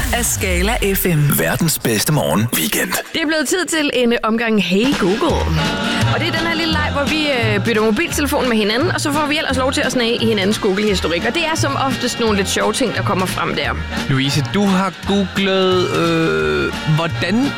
af Skala FM. Verdens bedste morgen weekend. Det er blevet tid til en omgang Hey Google. Og det er den her lille leg, hvor vi bytter mobiltelefon med hinanden, og så får vi ellers lov til at snage i hinandens Google-historik. Og det er som oftest nogle lidt sjove ting, der kommer frem der. Louise, du har googlet, hvordan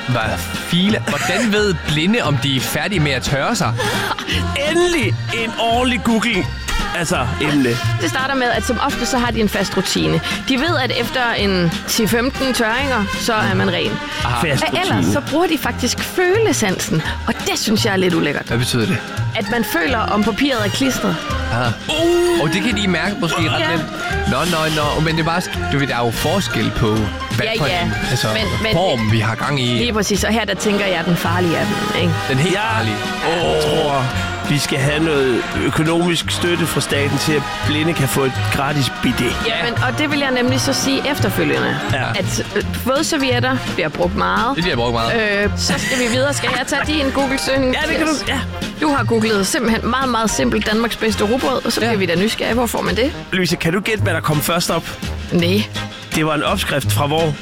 ved blinde, om de er færdige med at tørre sig? Endelig en ordentlig Google. Altså, emne. Det starter med, at som ofte så har de en fast rutine. De ved, at efter en 10-15 tørringer, så er man ren. Fast Og ellers så bruger de faktisk følesansen, og det synes jeg er lidt ulækkert. Hvad betyder det? At man føler, om papiret er klistret. Og det kan de mærke måske ret nemt. Nå, men det er bare, du ved, der er jo forskel på, hvad for en form vi har gang i. Lige præcis, og her der tænker jeg den farlige af dem, ikke? Den helt farlige. Jeg tror, vi skal have noget økonomisk støtte fra staten til, at blinde kan få et gratis bidet. Jamen, og det vil jeg nemlig så sige efterfølgende. Ja. At vådservietter bliver brugt meget. Det bliver brugt meget. Så skal vi videre. Skal jeg tage din Google-søgning? Ja, det kan du. Ja. Du har googlet simpelthen meget, meget simpelt Danmarks bedste rugbrød, og så bliver vi da nysgerrige. Hvor får man det? Louise, kan du gætte, hvad der kom først op? Nej. Det var en opskrift fra hvor?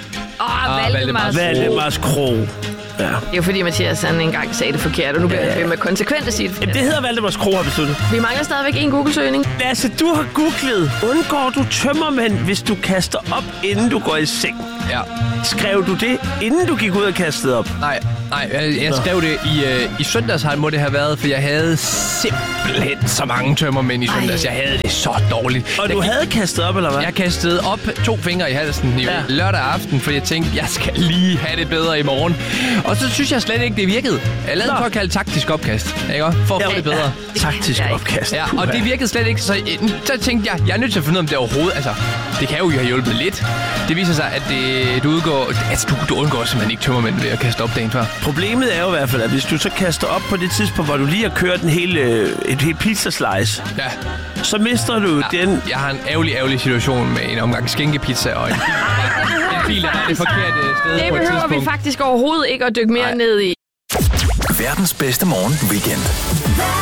Valdemars Kro. Ja. Det er jo fordi, Mathias han engang sagde det forkert, og nu bliver jeg med konsekvent at sige det forkert. Det hedder Valdemars Kro, har besluttet. Vi mangler stadigvæk en Google-søgning. Lasse, du har googlet. Undgår du tømmermænd, hvis du kaster op, inden du går i seng? Ja. Skrev du det, inden du gik ud og kastede op? Nej, jeg skrev det i søndags, må det have været, for jeg havde simpelthen så mange tømmermænd i søndags. Jeg havde det så dårligt. Og du havde kastet op, eller hvad? Jeg kastede op 2 fingre i halsen lørdag aften, for jeg tænkte, jeg skal lige have det bedre i morgen. Og så synes jeg slet ikke, det virkede. Jeg lavede for at kalde taktisk opkast, ikke? For at få det bedre. Taktisk opkast. Ja, og det virkede slet ikke. Så tænkte jeg er nødt til at finde ud af, om det overhovedet... Altså, det kan jo have hjulpet lidt. Det viser sig, at du undgår simpelthen ikke tømmermænd ved at kaste op dagen før. Problemet er jo i hvert fald, at hvis du så kaster op på det tidspunkt, hvor du lige har kørt et helt pizzaslice, så mister du den... Jeg har en ærgerlig situation med en omgang skinkepizza og en bil, der var det forkerte sted på et tidspunkt. Det behøver vi faktisk overhovedet ikke at dykke mere ned i. Verdens bedste morgen weekend.